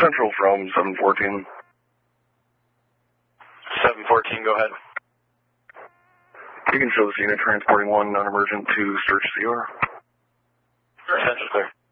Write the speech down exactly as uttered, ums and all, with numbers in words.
Central from seven fourteen. seven fourteen, go ahead. You can show this unit transporting one non-emergent to search C R. Central clear.